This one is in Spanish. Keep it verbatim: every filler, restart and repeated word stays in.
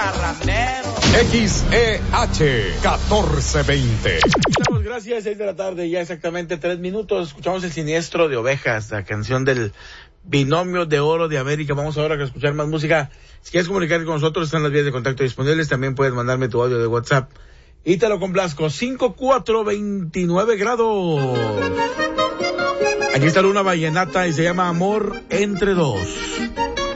parrandero. X E H catorce veinte. Muchas gracias, seis de la tarde, ya exactamente tres minutos. Escuchamos El Siniestro de Ovejas, la canción del Binomio de Oro de América. Vamos ahora a escuchar más música. Si quieres comunicarte con nosotros, están las vías de contacto disponibles. También puedes mandarme tu audio de WhatsApp. Y te lo complazco. cinco cuatro veintinueve grados. Aquí está una vallenata y se llama Amor entre dos.